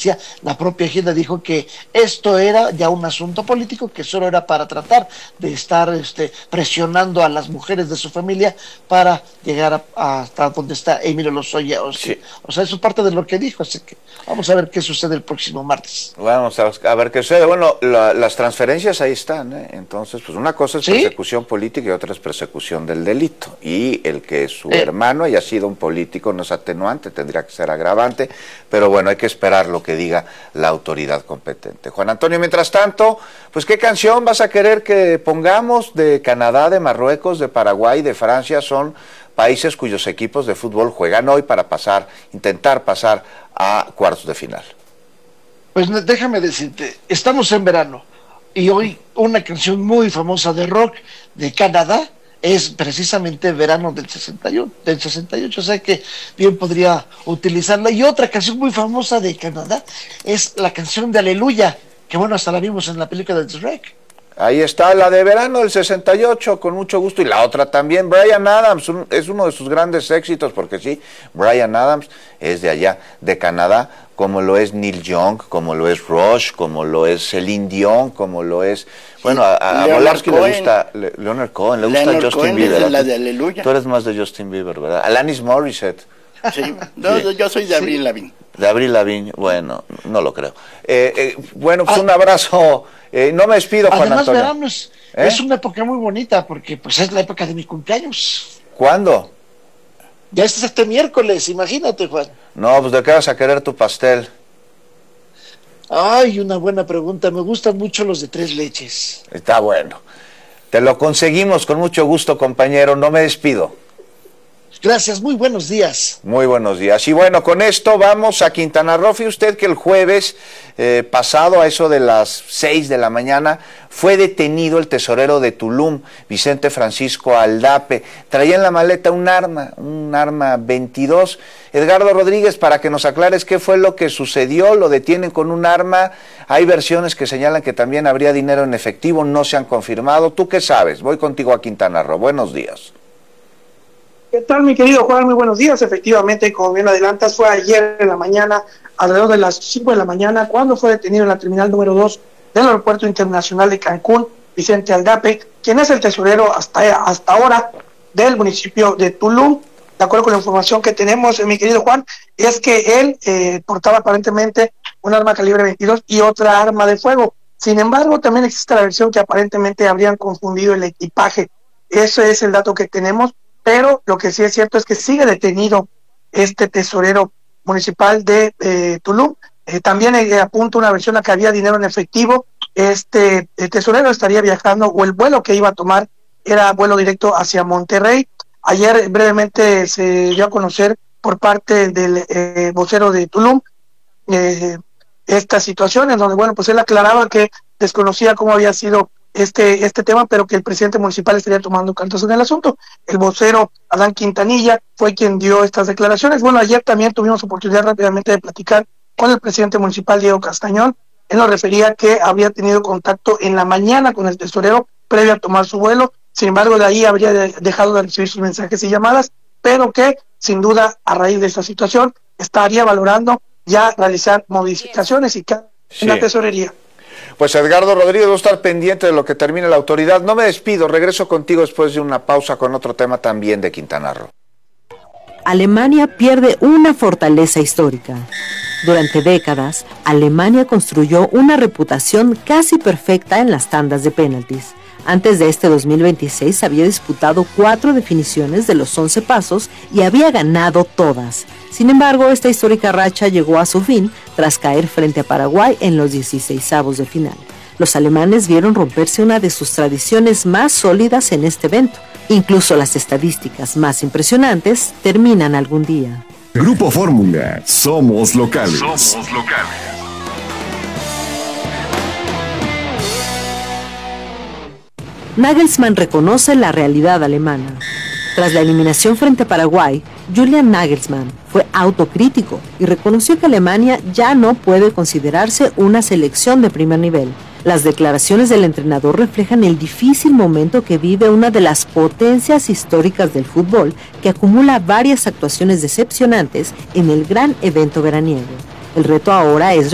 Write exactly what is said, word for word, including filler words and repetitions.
conferencia, la propia Hilda dijo que esto era ya un asunto político, que solo era para tratar de estar este, presionando a las mujeres de su familia para llegar a, a hasta donde está Emilio Lozoya. O, sí. o sea, eso es parte de lo que dijo, así que vamos a ver qué sucede el próximo martes. Vamos a, a ver qué sucede. Bueno, la, las transferencias ahí están, ¿eh? Entonces, pues una cosa es ¿Sí? persecución política y otra es persecución del delito. Y el que su eh. hermano haya sido un político no es atenuante, tendría que ser agravante, pero bueno, hay que esperar lo que diga la autoridad competente. Juan Antonio, mientras tanto, pues ¿qué canción vas a querer que pongamos de Canadá, de Marruecos, de Paraguay, de Francia? Son países cuyos equipos de fútbol juegan hoy para pasar, intentar pasar a cuartos de final. Pues déjame decirte, estamos en verano y hoy una canción muy famosa de rock de Canadá es precisamente Verano del sesenta y uno, del sesenta y ocho, o sea que bien podría utilizarla. Y otra canción muy famosa de Canadá es la canción de Aleluya, que bueno, hasta la vimos en la película de Shrek. Ahí está la de Verano del sesenta y ocho, con mucho gusto, y la otra también, Bryan Adams, un, es uno de sus grandes éxitos, porque sí, Bryan Adams es de allá, de Canadá, como lo es Neil Young, como lo es Rush, como lo es Celine Dion, como lo es... Bueno, a, a Volarsky le gusta, le, Leonard Cohen, le gusta Leonard Justin Cohen Bieber. Es la de Aleluya. Tú eres más de Justin Bieber, ¿verdad? Alanis Morissette. Sí, no, sí. Yo soy de Avril sí. Lavigne. De Avril Lavigne, bueno, no lo creo. Eh, eh, bueno, pues ah, un abrazo. Eh, no me despido, Juan además, Antonio. Verano es, ¿Eh? es una época muy bonita, porque pues es la época de mi cumpleaños. ¿Cuándo? Ya este es este miércoles, imagínate, Juan. No, pues ¿de qué vas a querer tu pastel? Ay, una buena pregunta. Me gustan mucho los de tres leches. Está bueno. Te lo conseguimos con mucho gusto, compañero. No me despido. Gracias, muy buenos días. Muy buenos días. Y bueno, con esto vamos a Quintana Roo. Fíjate usted que el jueves eh, pasado, a eso de las seis de la mañana, fue detenido el tesorero de Tulum, Vicente Francisco Aldape. Traía en la maleta un arma, un arma veintidós. Edgardo Rodríguez, para que nos aclares qué fue lo que sucedió, lo detienen con un arma. Hay versiones que señalan que también habría dinero en efectivo, no se han confirmado. ¿Tú qué sabes? Voy contigo a Quintana Roo. Buenos días. ¿Qué tal, mi querido Juan? Muy buenos días. Efectivamente, como bien adelantas, fue ayer en la mañana, alrededor de las cinco de la mañana, cuando fue detenido en la terminal número dos del Aeropuerto Internacional de Cancún, Vicente Aldape, quien es el tesorero hasta, hasta ahora del municipio de Tulum. De acuerdo con la información que tenemos, mi querido Juan, es que él eh, portaba aparentemente un arma calibre veintidós y otra arma de fuego. Sin embargo, también existe la versión que aparentemente habrían confundido el equipaje. Ese es el dato que tenemos. Pero lo que sí es cierto es que sigue detenido este tesorero municipal de eh, Tulum. Eh, también eh, apunta una versión a que había dinero en efectivo. Este el tesorero estaría viajando, o el vuelo que iba a tomar era vuelo directo hacia Monterrey. Ayer brevemente se dio a conocer por parte del eh, vocero de Tulum eh, esta situación, en donde, bueno, pues él aclaraba que desconocía cómo había sido este este tema, pero que el presidente municipal estaría tomando cartas en el asunto. El vocero Adán Quintanilla fue quien dio estas declaraciones. Bueno, ayer también tuvimos oportunidad rápidamente de platicar con el presidente municipal, Diego Castañón. Él nos refería que habría tenido contacto en la mañana con el tesorero previo a tomar su vuelo. Sin embargo, de ahí habría de, dejado de recibir sus mensajes y llamadas, pero que sin duda, a raíz de esta situación, estaría valorando ya realizar modificaciones y cambios sí. en la tesorería. Pues Edgardo Rodríguez, voy a estar pendiente de lo que termine la autoridad. No me despido, regreso contigo después de una pausa con otro tema también de Quintana Roo. Alemania pierde una fortaleza histórica. Durante décadas, Alemania construyó una reputación casi perfecta en las tandas de penaltis. Antes de este dos mil veintiséis había disputado cuatro definiciones de los once pasos y había ganado todas. Sin embargo, esta histórica racha llegó a su fin tras caer frente a Paraguay en los dieciseisavos de final. Los alemanes vieron romperse una de sus tradiciones más sólidas en este evento. Incluso las estadísticas más impresionantes terminan algún día. Grupo Fórmula, somos locales. Somos locales. Nagelsmann reconoce la realidad alemana. Tras la eliminación frente a Paraguay, Julian Nagelsmann fue autocrítico y reconoció que Alemania ya no puede considerarse una selección de primer nivel. Las declaraciones del entrenador reflejan el difícil momento que vive una de las potencias históricas del fútbol, que acumula varias actuaciones decepcionantes en el gran evento veraniego. El reto ahora es